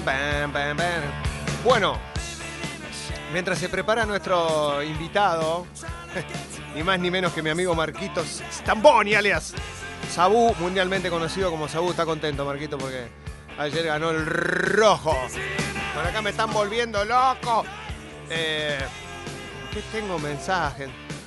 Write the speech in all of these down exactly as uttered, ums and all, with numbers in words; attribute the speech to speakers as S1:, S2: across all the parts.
S1: Bam, bam, bam. Bueno, mientras se prepara nuestro invitado, ni más ni menos que mi amigo Marquitos Stamboni, alias Sabú, mundialmente conocido como Sabú. Está contento Marquito porque ayer ganó el rojo. Por acá me están volviendo loco. Eh, ¿Qué tengo mensajes?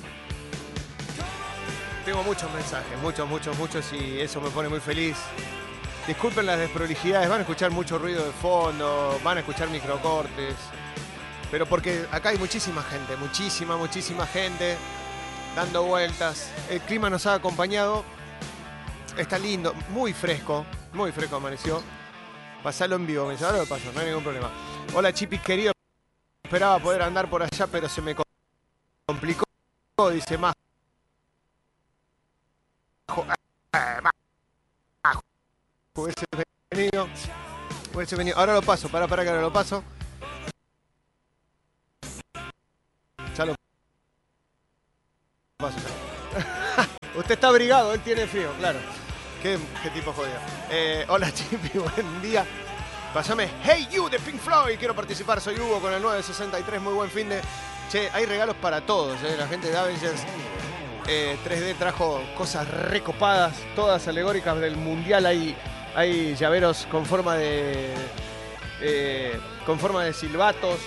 S1: Tengo muchos mensajes, muchos, muchos, muchos, y eso me pone muy feliz. Disculpen las desprolijidades, van a escuchar mucho ruido de fondo, van a escuchar microcortes, pero porque acá hay muchísima gente, muchísima, muchísima gente dando vueltas. El clima nos ha acompañado, está lindo, muy fresco, muy fresco amaneció. Pasalo en vivo, me dice, ahora lo paso, no hay ningún problema. Hola Chipis querido, esperaba poder andar por allá, pero se me complicó, dice más. Hubiese venido, hubiese venido. Ahora lo paso, para, para que ahora lo paso. Ya lo paso. Ya. Usted está abrigado, él tiene frío, claro. Qué, qué tipo jodido. Eh, hola Chipi, buen día. Pásame Hey You de Pink Floyd. Quiero participar, soy Hugo con el nueve sesenta y tres. Muy buen fin de. Che, hay regalos para todos, eh. La gente de Avengers eh, tres D trajo cosas recopadas, todas alegóricas del mundial. Hay. Hay llaveros con forma de eh, con forma de silbatos,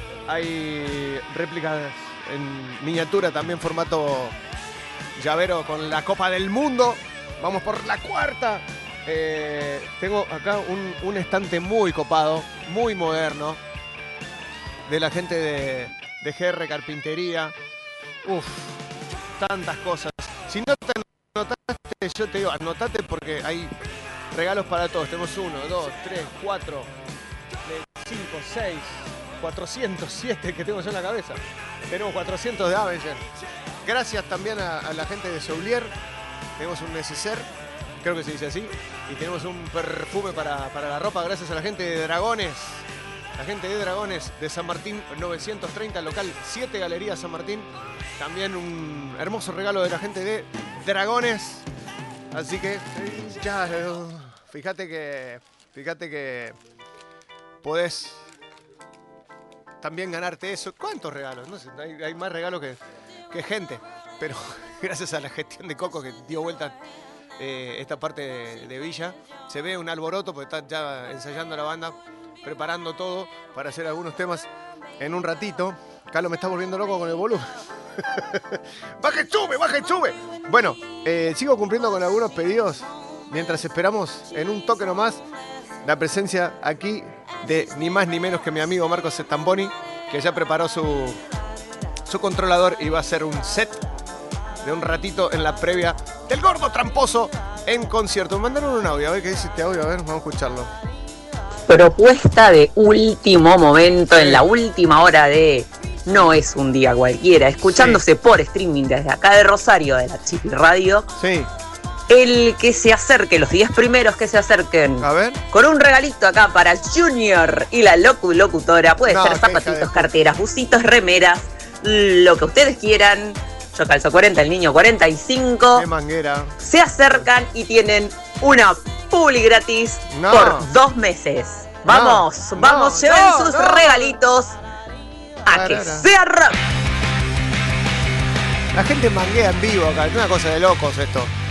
S1: hay réplicas en miniatura, también formato llavero con la Copa del Mundo. Vamos por la cuarta. Eh, tengo acá un, un estante muy copado, muy moderno, de la gente de, de G R Carpintería. Uf, tantas cosas. Si no te anotaste, yo te digo, anotate porque hay regalos para todos. Tenemos uno, dos, tres, cuatro, cinco, seis, cuatrocientos siete que tengo yo en la cabeza. Tenemos cuatrocientos de Avengers. Gracias también a, a la gente de Soulier. Tenemos un neceser, creo que se dice así. Y tenemos un perfume para, para la ropa. Gracias a la gente de Dragones. La gente de Dragones de San Martín novecientos treinta, local siete, Galería San Martín. También un hermoso regalo de la gente de Dragones. Así que ya, fíjate que, fíjate que podés también ganarte eso. ¿Cuántos regalos? No sé, hay, hay más regalos que, que gente. Pero gracias a la gestión de Coco que dio vuelta eh, esta parte de, de Villa, se ve un alboroto porque está ya ensayando la banda, preparando todo para hacer algunos temas en un ratito. Carlos me está volviendo loco con el volumen. ¡Baje, sube, baje, sube! Bueno, eh, sigo cumpliendo con algunos pedidos mientras esperamos en un toque nomás la presencia aquí de ni más ni menos que mi amigo Marcos Stamboni, que ya preparó su, su controlador y va a hacer un set de un ratito en la previa del Gordo Tramposo en concierto. Me mandaron un audio, a ver qué dice este audio, a ver, vamos a escucharlo.
S2: Propuesta de último momento, en la última hora de No es un día cualquiera, escuchándose sí. por streaming desde acá de Rosario, de la Chipi Radio.
S1: Sí.
S2: El que se acerque, los diez primeros que se acerquen,
S1: a ver,
S2: con un regalito acá para el Junior y la locu locutora. Puede no, ser zapatitos, carteras, busitos, remeras, lo que ustedes quieran. Yo calzo cuarenta, el niño cuarenta y cinco.
S1: Qué manguera.
S2: Se acercan y tienen una publi gratis no. por dos meses. Vamos, no, vamos, no, lleven no, sus no. regalitos a la, que la, la. sea rap.
S1: La gente manguea en vivo acá, es una cosa de locos esto.